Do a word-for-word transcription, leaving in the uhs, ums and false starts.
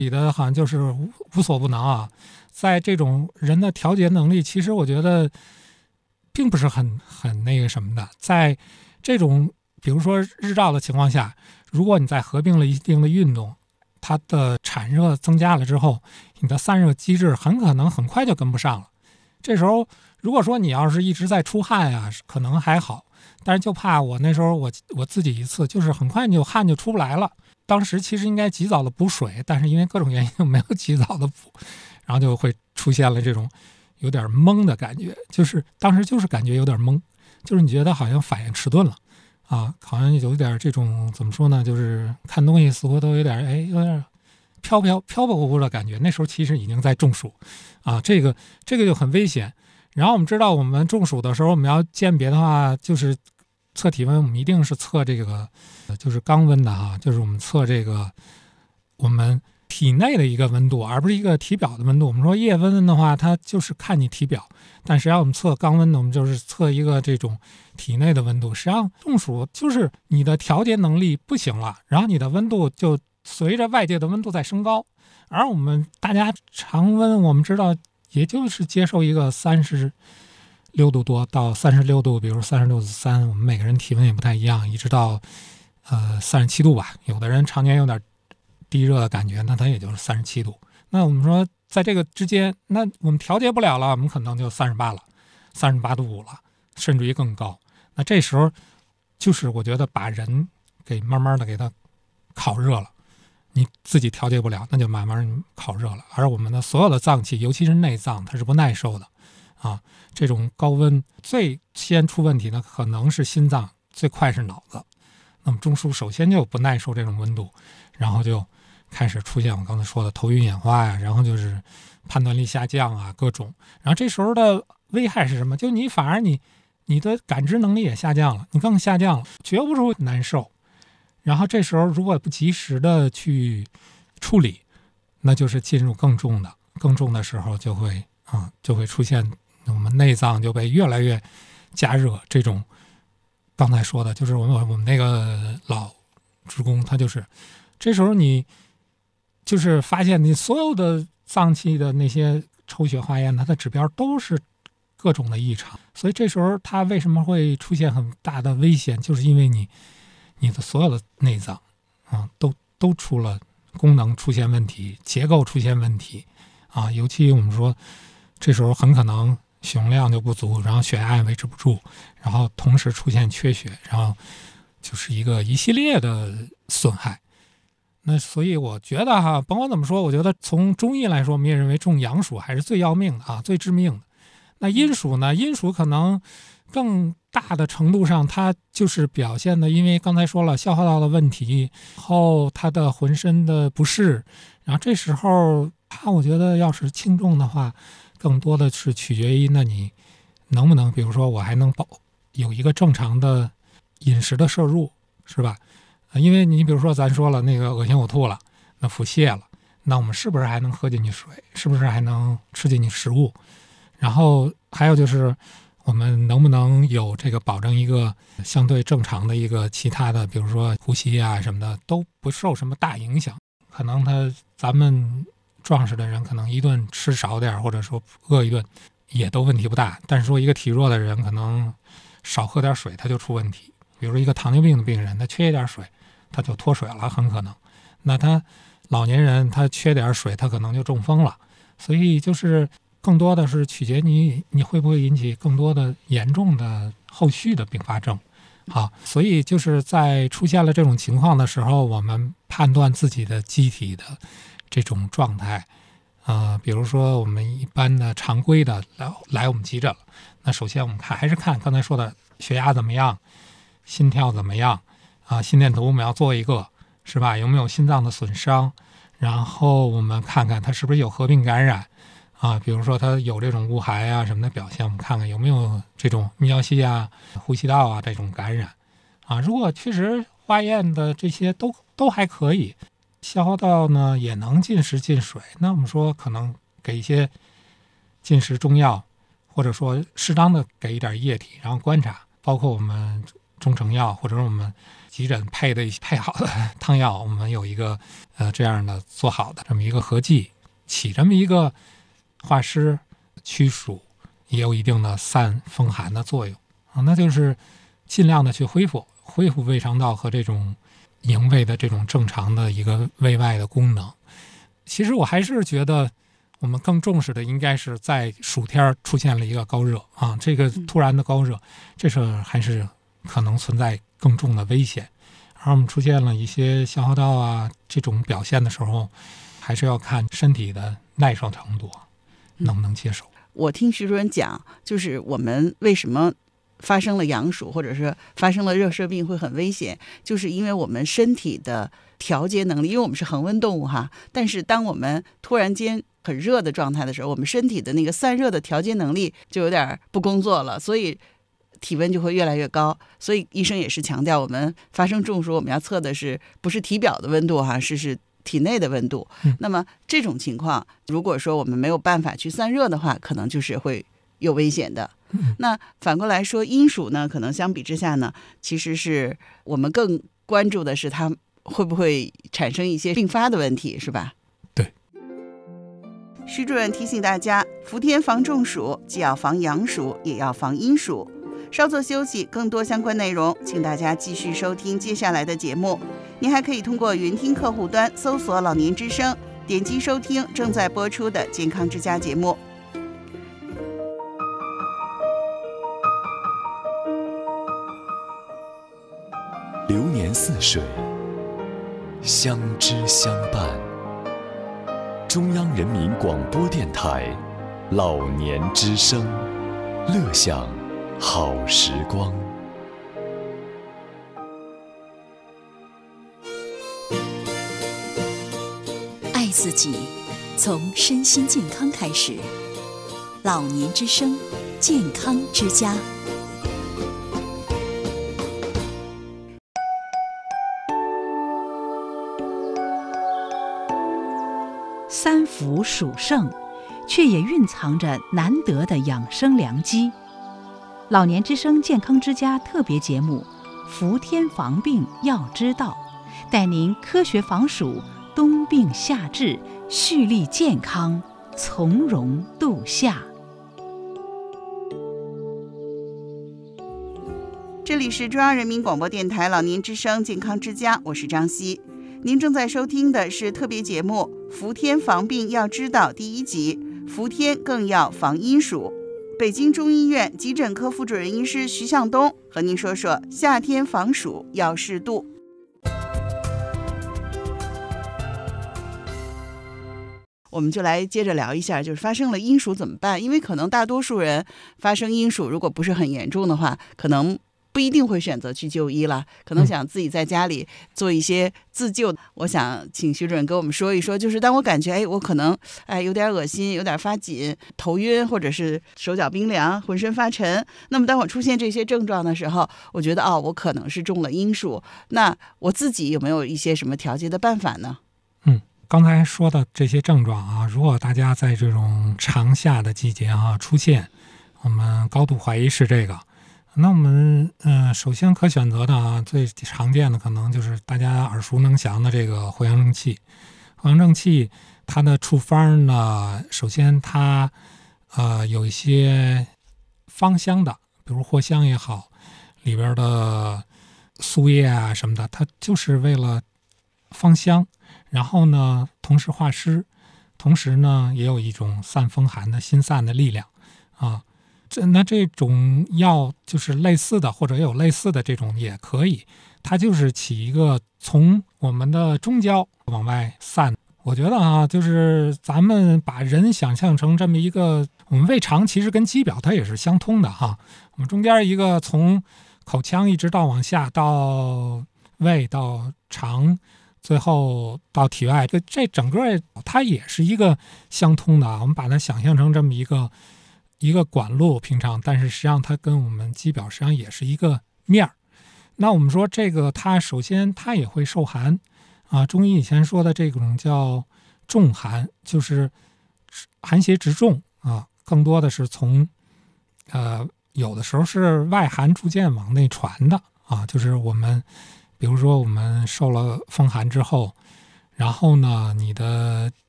你的好像就是无无所不能啊。在这种人的调节能力，其实我觉得并不是很很那个什么的。在这种比如说日照的情况下，如果你再合并了一定的运动，它的产热增加了之后，你的散热机制很可能很快就跟不上了。这时候如果说你要是一直在出汗啊，可能还好，但是就怕我那时候我我自己一次就是很快就汗就出不来了。当时其实应该及早的补水，但是因为各种原因没有及早的补，然后就会出现了这种有点懵的感觉，就是当时就是感觉有点懵，就是你觉得好像反应迟钝了啊，好像有点这种怎么说呢，就是看东西似乎都有点哎有点飘飘飘飘忽忽的感觉。那时候其实已经在中暑啊，这个这个就很危险。然后我们知道我们中暑的时候，我们要鉴别的话，就是测体温，我们一定是测这个就是肛温的哈，就是我们测这个我们体内的一个温度，而不是一个体表的温度。我们说夜温的话，它就是看你体表，但实际上我们测肛温呢，我们就是测一个这种体内的温度。实际上中暑就是你的调节能力不行了，然后你的温度就随着外界的温度在升高。而我们大家常温，我们知道也就是接受一个三十六度多到三十六度，比如三十六度三，我们每个人体温也不太一样，一直到呃三十七度吧。有的人常年有点低热的感觉，那它也就是三十七度。那我们说在这个之间，那我们调节不了了，我们可能就三十八了，三十八度五了，甚至于更高。那这时候就是我觉得把人给慢慢的给它烤热了，你自己调节不了，那就慢慢烤热了。而我们的所有的脏器，尤其是内脏，它是不耐受的啊。这种高温最先出问题的可能是心脏，最快是脑子。那么中枢首先就不耐受这种温度，然后就开始出现我刚才说的头晕眼花呀，然后就是判断力下降啊，各种。然后这时候的危害是什么？就你反而你你的感知能力也下降了，你更下降了，觉不出难受。然后这时候如果不及时的去处理，那就是进入更重的，更重的时候就会啊、嗯，就会出现我们内脏就被越来越加热。这种刚才说的，就是我们我们那个老职工，他就是这时候你就是发现你所有的脏器的那些抽血化验，它的指标都是各种的异常，所以这时候它为什么会出现很大的危险，就是因为你。你的所有的内脏啊，都都出了功能出现问题，结构出现问题啊，尤其我们说这时候很可能血容量就不足，然后血压也维持不住，然后同时出现缺血，然后就是一个一系列的损害。那所以我觉得哈，甭管怎么说，我觉得从中医来说，我们也认为中阳暑还是最要命的啊，最致命的。那阴暑呢？阴暑可能更大的程度上，它就是表现的，因为刚才说了消化道的问题后，它的浑身的不适，然后这时候它我觉得要是轻重的话，更多的是取决于那你能不能，比如说我还能保有一个正常的饮食的摄入，是吧？因为你比如说咱说了那个恶心呕吐了，那腹泻了，那我们是不是还能喝进去水？是不是还能吃进去食物？然后还有就是我们能不能有这个保证一个相对正常的一个其他的，比如说呼吸啊什么的都不受什么大影响。可能他咱们壮实的人可能一顿吃少点，或者说饿一顿也都问题不大，但是说一个体弱的人可能少喝点水他就出问题。比如说一个糖尿病的病人，他缺一点水他就脱水了，很可能。那他老年人他缺点水他可能就中风了。所以就是更多的是取决你你会不会引起更多的严重的后续的并发症。好，所以就是在出现了这种情况的时候，我们判断自己的机体的这种状态，呃，比如说我们一般的常规的来来我们急诊了，那首先我们看还是看刚才说的血压怎么样，心跳怎么样啊，心电图我们要做一个，是吧？有没有心脏的损伤？然后我们看看它是不是有合并感染。啊，比如说它有这种雾霾啊什么的表现，我们看看有没有这种泌尿系啊、呼吸道啊这种感染。啊，如果确实化验的这些都都还可以，消化道呢也能进食进水，那我们说可能给一些进食中药，或者说适当的给一点液体，然后观察，包括我们中成药或者是我们急诊配的配好的汤药，我们有一个呃这样的做好的这么一个合剂，起这么一个化湿驱暑，也有一定的散风寒的作用啊。那就是尽量的去恢复恢复胃肠道和这种营卫的这种正常的一个胃外的功能。其实我还是觉得我们更重视的应该是在暑天出现了一个高热啊，这个突然的高热，这是还是可能存在更重的危险。而我们出现了一些消耗道啊这种表现的时候，还是要看身体的耐受程度能不能接受。 我听徐主任讲，就是我们为什么发生了阳暑或者是发生了热射病会很危险，就是因为我们身体的调节能力，因为我们是恒温动物哈，但是当我们突然间很热的状态的时候，我们身体的那个散热的调节能力就有点不工作了，所以体温就会越来越高。所以医生也是强调，我们发生中暑我们要测的是不是体表的温度哈，是是体内的温度、嗯、那么这种情况如果说我们没有办法去散热的话，可能就是会有危险的。那反过来说阴暑呢，可能相比之下呢，其实是我们更关注的是它会不会产生一些并发的问题，是吧？ 对。 徐主任提醒大家，伏天防中暑既要防阳暑也要防阴暑。稍作休息，更多相关内容请大家继续收听接下来的节目。您还可以通过云听客户端搜索老年之声，点击收听正在播出的健康之家节目。 流年似水，相知相伴。中央人民广播电台老年之声，乐享好时光。 爱自己，从身心健康开始。老年之声，健康之家。 三伏属盛，却也蕴藏着难得的养生良机。老年之声健康之家特别节目《伏天防病要知道》，带您科学防暑，冬病夏治，蓄力健康，从容度夏。 这里是中央人民广播电台老年之声健康之家，我是张希。您正在收听的是特别节目《伏天防病要知道》第一集，伏天更要防阴暑。北京中医院急诊科副主任医师徐向东和您说说夏天防暑要适度。我们就来接着聊一下，就是发生了阴暑怎么办？因为可能大多数人发生阴暑，如果不是很严重的话，可能不一定会选择去就医了，可能想自己在家里做一些自救。嗯、我想请徐主任跟我们说一说，就是当我感觉哎，我可能哎有点恶心，有点发紧，头晕，或者是手脚冰凉，浑身发沉，那么当我出现这些症状的时候，我觉得哦，我可能是中了阴暑，那我自己有没有一些什么调节的办法呢？ 嗯，刚才说的这些症状啊，如果大家在这种长夏的季节啊出现，我们高度怀疑是这个。那我们嗯、呃，首先可选择的啊，最常见的可能就是大家耳熟能详的这个藿香正气。藿香正气它的处方呢，首先它呃有一些芳香的，比如藿香也好，里边的树叶啊什么的，它就是为了芳香，然后呢同时化湿，同时呢也有一种散风寒的心散的力量啊。这那这种药就是类似的，或者有类似的这种也可以，它就是起一个从我们的中焦往外散。我觉得啊，就是咱们把人想象成这么一个，我们胃肠其实跟肌表它也是相通的哈。我们中间一个从口腔一直到往下到胃到肠，最后到体外，这这整个它也是一个相通的啊。我们把它想象成这么一个。一个管路平常，但是实际上它跟我们肌表实际上也是一个面儿。那我们说这个它首先它也会受寒啊，中医以前说的这种叫重寒，就是寒邪直中啊，更多的是从呃有的时候是外寒逐渐往内传的啊，就是我们比如说我们受了风寒之后，然后呢，你的